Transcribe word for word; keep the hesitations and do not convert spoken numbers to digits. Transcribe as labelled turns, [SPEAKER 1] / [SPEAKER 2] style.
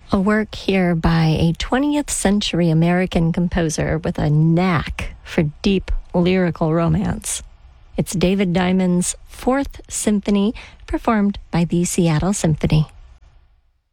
[SPEAKER 1] A work here by a twentieth century American composer with a knack for deep lyrical romance. It's David Diamond's Fourth Symphony, performed by the Seattle Symphony.